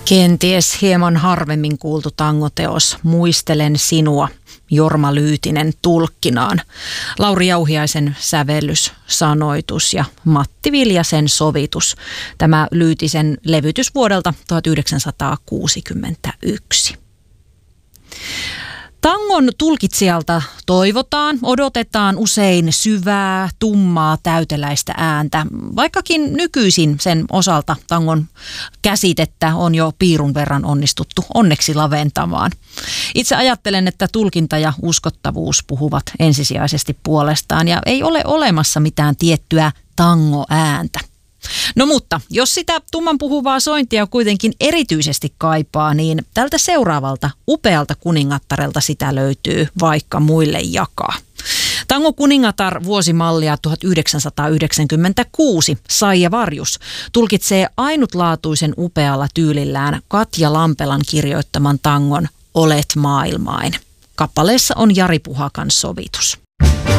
Kenties hieman harvemmin kuultu tangoteos Muistelen sinua, Jorma Lyytinen tulkkinaan. Lauri Jauhiaisen sävellys, sanoitus ja Matti Viljasen sovitus. Tämä Lyytisen levytys vuodelta 1961. Tangon tulkitsijalta toivotaan, odotetaan usein syvää, tummaa, täyteläistä ääntä, vaikkakin nykyisin sen osalta tangon käsitettä on jo piirun verran onnistuttu onneksi laventamaan. Itse ajattelen, että tulkinta ja uskottavuus puhuvat ensisijaisesti puolestaan ja ei ole olemassa mitään tiettyä tangoääntä. No mutta, jos sitä tumman puhuvaa sointia kuitenkin erityisesti kaipaa, niin tältä seuraavalta upealta kuningattarelta sitä löytyy vaikka muille jakaa. Tango kuningatar vuosimallia 1996 Saija Varjus tulkitsee ainutlaatuisen upealla tyylillään Katja Lampelan kirjoittaman tangon Olet maailmain. Kappaleessa on Jari Puhakan sovitus.